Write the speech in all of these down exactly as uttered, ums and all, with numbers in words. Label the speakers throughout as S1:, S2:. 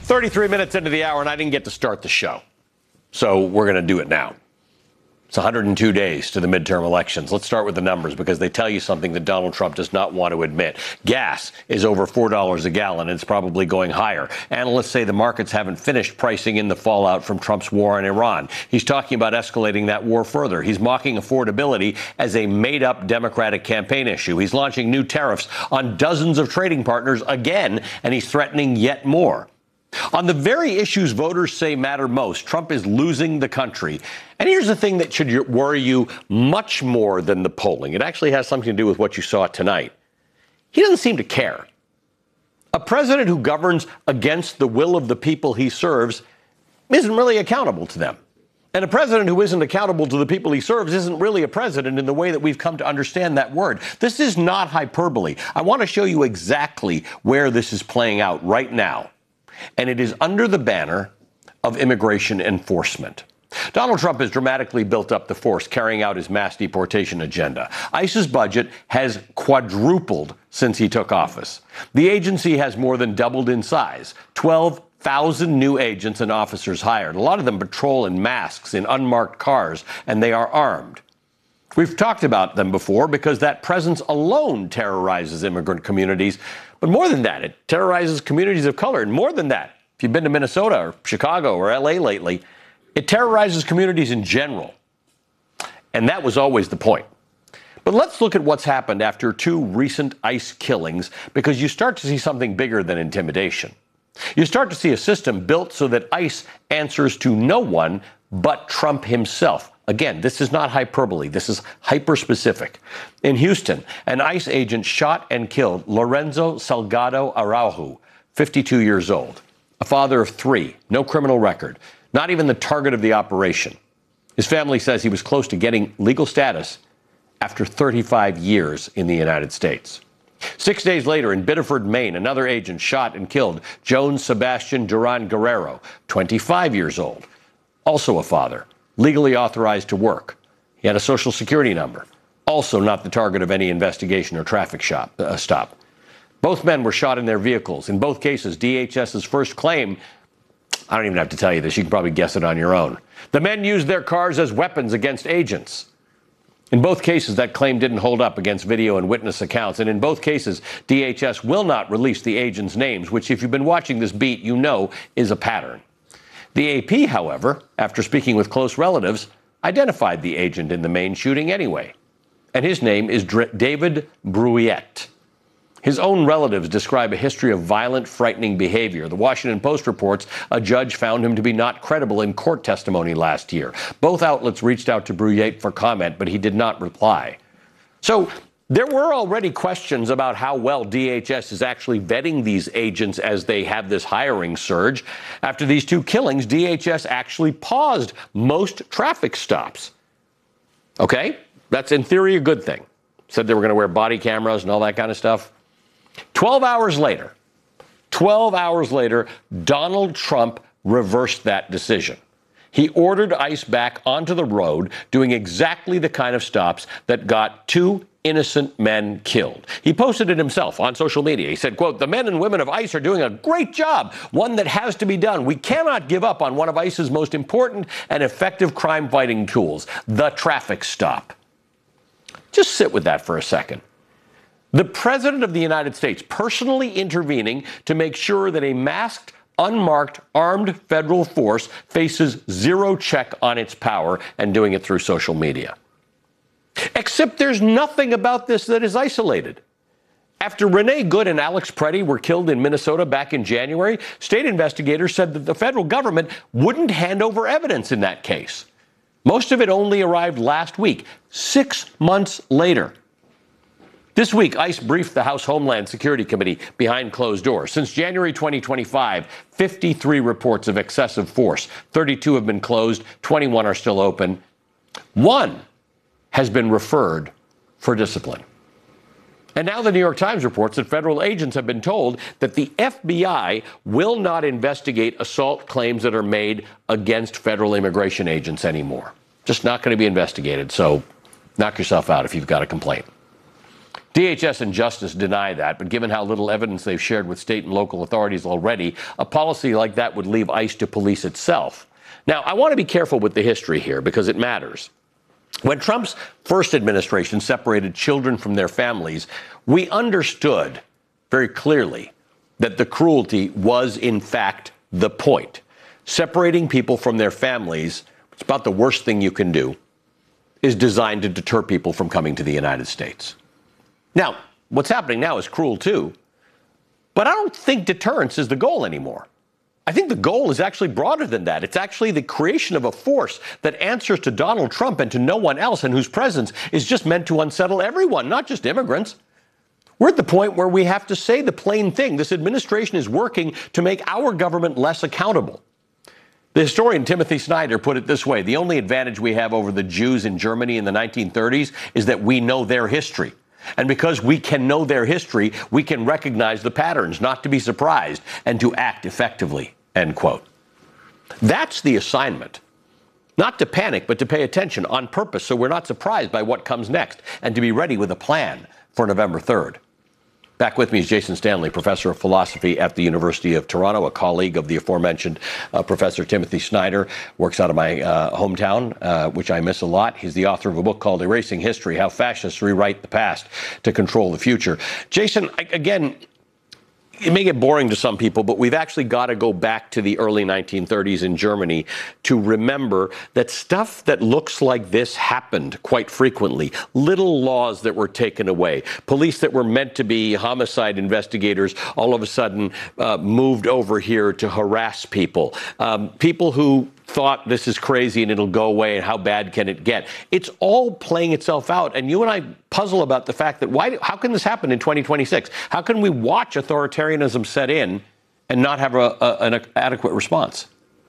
S1: thirty-three minutes into the hour, and I didn't get to start the show. So we're going to do it now. It's one hundred two days to the midterm elections. Let's start with the numbers because they tell you something that Donald Trump does not want to admit. Gas is over four dollars a gallon. It's probably going higher. Analysts say the markets haven't finished pricing in the fallout from Trump's war on Iran. He's talking about escalating that war further. He's mocking affordability as a made-up Democratic campaign issue. He's launching new tariffs on dozens of trading partners again, and he's threatening yet more. On the very issues voters say matter most, Trump is losing the country. And here's the thing that should worry you much more than the polling. It actually has something to do with what you saw tonight. He doesn't seem to care. A president who governs against the will of the people he serves isn't really accountable to them. And a president who isn't accountable to the people he serves isn't really a president in the way that we've come to understand that word. This is not hyperbole. I want to show you exactly where this is playing out right now. And it is under the banner of immigration enforcement. Donald Trump has dramatically built up the force carrying out his mass deportation agenda. ICE's budget has quadrupled since he took office. The agency has more than doubled in size, twelve thousand new agents and officers hired. A lot of them patrol in masks in unmarked cars, and they are armed. We've talked about them before because that presence alone terrorizes immigrant communities. But more than that, it terrorizes communities of color. And more than that, if you've been to Minnesota or Chicago or L A lately, it terrorizes communities in general. And that was always the point. But let's look at what's happened after two recent ICE killings, because you start to see something bigger than intimidation. You start to see a system built so that ICE answers to no one but Trump himself. Again, this is not hyperbole. This is hyper-specific. In Houston, an ICE agent shot and killed Lorenzo Salgado Araujo, fifty-two years old, a father of three, no criminal record, not even the target of the operation. His family says he was close to getting legal status after thirty-five years in the United States. Six days later, in Biddeford, Maine, another agent shot and killed Joan Sebastian Duran Guerrero, twenty-five years old, also a father, legally authorized to work. He had a Social Security number, also not the target of any investigation or traffic shop, uh, stop. Both men were shot in their vehicles. In both cases, D H S's first claim, I don't even have to tell you this, you can probably guess it on your own. The men used their cars as weapons against agents. In both cases, that claim didn't hold up against video and witness accounts. And in both cases, D H S will not release the agents' names, which, if you've been watching this beat, you know is a pattern. The A P, however, after speaking with close relatives, identified the agent in the Maine shooting anyway. And his name is Dr- David Bruyette. His own relatives describe a history of violent, frightening behavior. The Washington Post reports a judge found him to be not credible in court testimony last year. Both outlets reached out to Bruyette for comment, but he did not reply. So there were already questions about how well D H S is actually vetting these agents as they have this hiring surge. After these two killings, D H S actually paused most traffic stops. Okay? That's in theory a good thing. Said they were going to wear body cameras and all that kind of stuff. twelve hours later, twelve hours later, Donald Trump reversed that decision. He ordered ICE back onto the road, doing exactly the kind of stops that got two innocent men killed. He posted it himself on social media. He said, quote, "The men and women of ICE are doing a great job, one that has to be done. We cannot give up on one of ICE's most important and effective crime-fighting tools, the traffic stop." Just sit with that for a second. The President of the United States personally intervening to make sure that a masked, unmarked, armed federal force faces zero check on its power, and doing it through social media. Except there's nothing about this that is isolated. After Renee Good and Alex Preddy were killed in Minnesota back in January, state investigators said that the federal government wouldn't hand over evidence in that case. Most of it only arrived last week, six months later. This week, ICE briefed the House Homeland Security Committee behind closed doors. Since January twenty twenty-five, fifty-three reports of excessive force. thirty-two have been closed, twenty-one are still open. One has been referred for discipline. And now the New York Times reports that federal agents have been told that the F B I will not investigate assault claims that are made against federal immigration agents anymore. Just not going to be investigated, so knock yourself out if you've got a complaint. D H S and Justice deny that, but given how little evidence they've shared with state and local authorities already, a policy like that would leave ICE to police itself. Now, I want to be careful with the history here because it matters. When Trump's first administration separated children from their families, we understood very clearly that the cruelty was, in fact, the point. Separating people from their families, it's about the worst thing you can do, is designed to deter people from coming to the United States. Now, what's happening now is cruel, too. But I don't think deterrence is the goal anymore. I think the goal is actually broader than that. It's actually the creation of a force that answers to Donald Trump and to no one else, and whose presence is just meant to unsettle everyone, not just immigrants. We're at the point where we have to say the plain thing. This administration is working to make our government less accountable. The historian Timothy Snyder put it this way: the only advantage we have over the Jews in Germany in the nineteen thirties is that we know their history. And because we can know their history, we can recognize the patterns, not to be surprised, and to act effectively, end quote. That's the assignment. Not to panic, but to pay attention on purpose so we're not surprised by what comes next, and to be ready with a plan for November third. Back with me is Jason Stanley, professor of philosophy at the University of Toronto, a colleague of the aforementioned uh, Professor Timothy Snyder, works out of my uh, hometown, uh, which I miss a lot. He's the author of a book called Erasing History: How Fascists Rewrite the Past to Control the Future. Jason, again, it may get boring to some people, but we've actually got to go back to the early nineteen thirties in Germany to remember that stuff that looks like this happened quite frequently. Little laws that were taken away. Police that were meant to be homicide investigators all of a sudden uh, moved over here to harass people. Um, people who thought this is crazy and it'll go away and how bad can it get? It's all playing itself out. And you and I puzzle about the fact that why, how can this happen in twenty twenty-six? How can we watch authoritarianism set in and not have a, a, an adequate response?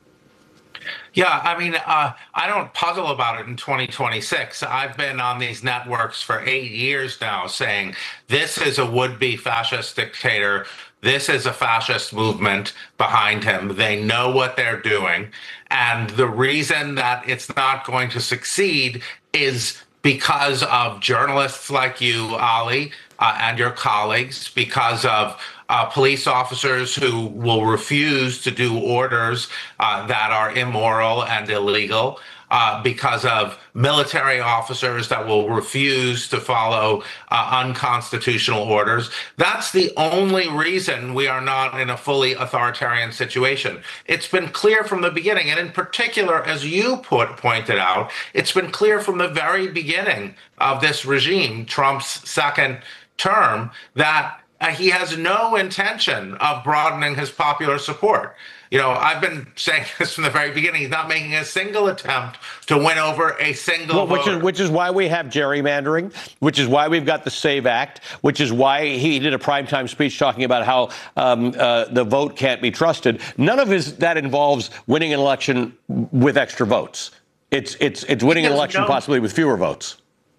S2: Yeah, I mean, uh, I don't puzzle about it in twenty twenty-six. I've been on these networks for eight years now saying this is a would-be fascist dictator. This is a fascist movement behind him. They know what they're doing. And the reason that it's not going to succeed is because of journalists like you, Ali, uh, and your colleagues, because of uh, police officers who will refuse to do orders uh, that are immoral and illegal, uh, because of military officers that will refuse to follow uh, unconstitutional orders. That's the only reason we are not in a fully authoritarian situation. It's been clear from the beginning, and in particular, as you put, pointed out, it's been clear from the very beginning of this regime, Trump's second term, that uh, he has no intention of broadening his popular support. You know, I've been saying this from the very beginning. He's not making a single attempt to win over a single
S1: well, which
S2: voter.
S1: is which is why we have gerrymandering, which is why we've got the SAVE Act, which is why he did a primetime speech talking about how um, uh, the vote can't be trusted. None of his that involves winning an election with extra votes. It's it's it's winning an election no, possibly with fewer votes.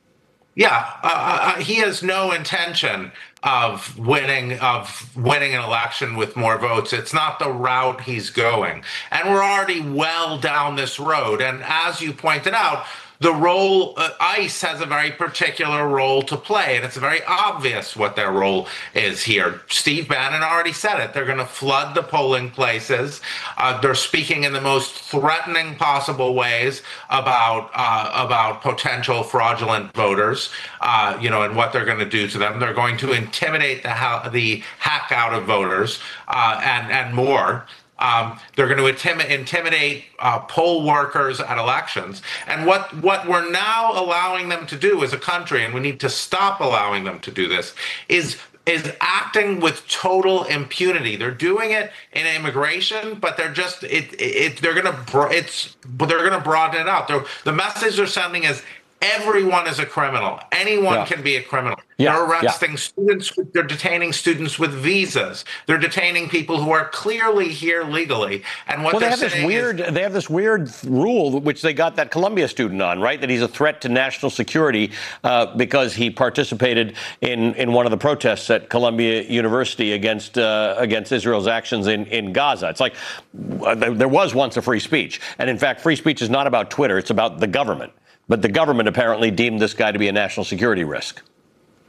S2: Yeah, uh, uh, he has no intention of winning of winning an election with more votes. It's not the route he's going. And we're already well down this road. And as you pointed out, the role, uh, ICE has a very particular role to play, and it's very obvious what their role is here. Steve Bannon already said it. They're going to flood the polling places. Uh, they're speaking in the most threatening possible ways about uh, about potential fraudulent voters, uh, you know, and what they're going to do to them. They're going to intimidate the ha- the hack out of voters uh, and and more. Um, they're going to intim- intimidate uh, poll workers at elections. And what, what we're now allowing them to do as a country, and we need to stop allowing them to do this, is is acting with total impunity. They're doing it in immigration, but they're just it. it they're going to it's but they're going to broaden it out. They're, the message they're sending is everyone is a criminal. Anyone yeah. can be a criminal. Yeah. They're arresting yeah. students. They're detaining students with visas. They're detaining people who are clearly here legally. And what
S1: well,
S2: they're
S1: they have
S2: saying
S1: this weird.
S2: Is,
S1: they have this weird rule, which they got that Columbia student on, right? That he's a threat to national security uh, because he participated in, in one of the protests at Columbia University against uh, against Israel's actions in, in Gaza. It's like uh, there was once a free speech, and in fact, free speech is not about Twitter. It's about the government. But the government apparently deemed this guy to be a national security risk.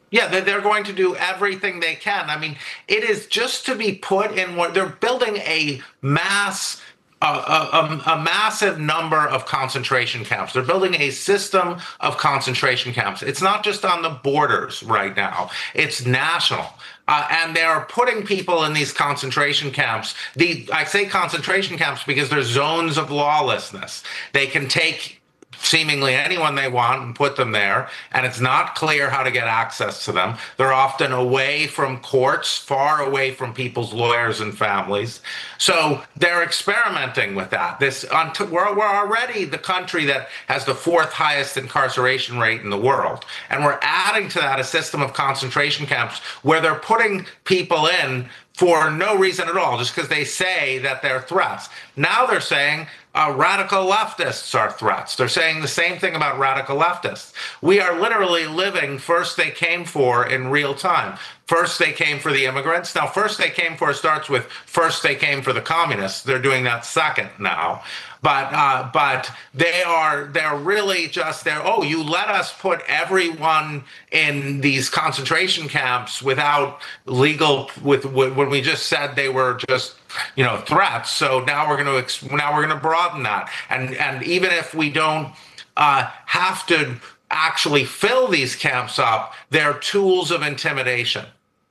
S2: Yeah, they're, they're going to do everything they can. I mean, it is just to be put in what they're building a mass. A, a, a massive number of concentration camps. They're building a system of concentration camps. It's not just on the borders right now, it's national. Uh, and they're putting people in these concentration camps. The I say concentration camps because they're zones of lawlessness. They can take seemingly anyone they want and put them there, and it's not clear how to get access to them. They're often away from courts, far away from people's lawyers and families. So they're experimenting with that. This we're, we're already the country that has the fourth highest incarceration rate in the world, and we're adding to that a system of concentration camps where they're putting people in for no reason at all, just because they say that they're threats. Now they're saying uh, radical leftists are threats. They're saying the same thing about radical leftists. We are literally living first they came for in real time. First they came for the immigrants. Now, first they came for starts with first they came for the communists. They're doing that second now. But uh, but they are they're really just there. Oh, you let us put everyone in these concentration camps without legal with, with when we just said they were just you know threats. So now we're going to now we're going to broaden that. And and even if we don't uh, have to actually fill these camps up, they're tools of intimidation.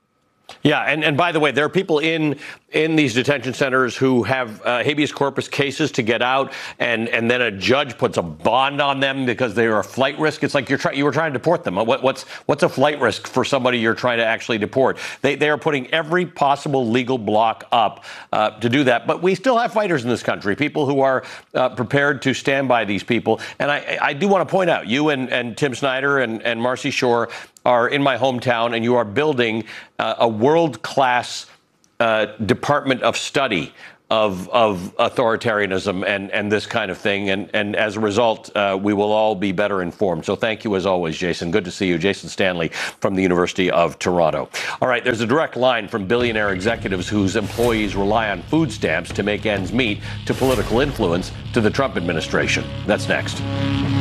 S1: Yeah, and, and by the way, there are people in in these detention centers who have uh, habeas corpus cases to get out, and, and then a judge puts a bond on them because they are a flight risk. It's like you're trying you were trying to deport them. What, what's what's a flight risk for somebody you're trying to actually deport? They they are putting every possible legal block up uh, to do that. But we still have fighters in this country, people who are uh, prepared to stand by these people. And I I do want to point out, you and, and Tim Snyder and, and Marcy Shore are in my hometown, and you are building uh, a world-class uh, department of study of of authoritarianism and, and this kind of thing. And, and as a result, uh, we will all be better informed. So thank you as always, Jason. Good to see you. Jason Stanley from the University of Toronto. All right, there's a direct line from billionaire executives whose employees rely on food stamps to make ends meet to political influence to the Trump administration. That's next.